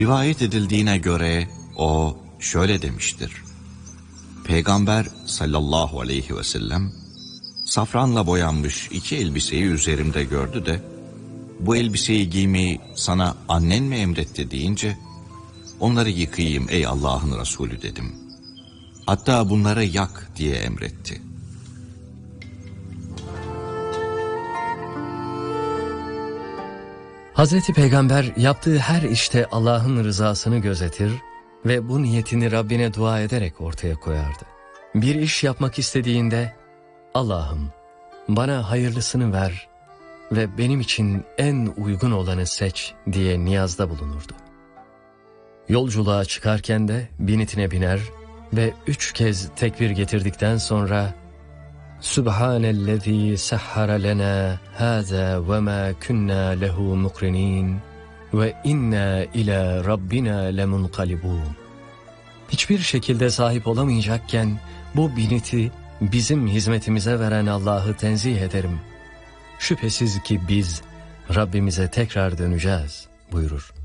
Rivayet edildiğine göre o şöyle demiştir. Peygamber sallallahu aleyhi ve sellem safranla boyanmış 2 elbiseyi üzerimde gördü de bu elbiseyi giymeyi sana annen mi emretti deyince onları yıkayayım ey Allah'ın Resulü dedim. Hatta bunları yak diye emretti. Hazreti Peygamber yaptığı her işte Allah'ın rızasını gözetir ve bu niyetini Rabbine dua ederek ortaya koyardı. Bir iş yapmak istediğinde Allah'ım bana hayırlısını ver ve benim için en uygun olanı seç diye niyazda bulunurdu. Yolculuğa çıkarken de binitine biner ve 3 kez tekbir getirdikten sonra Sübhanellezî sahhara lena hâzâ ve mâ kunnâ lehu muqrinîn ve innâ ilâ rabbina lemunqalibûn. Hiçbir şekilde sahip olamayacakken bu biniti bizim hizmetimize veren Allah'ı tenzih ederim. Şüphesiz ki biz Rabbimize tekrar döneceğiz buyurur.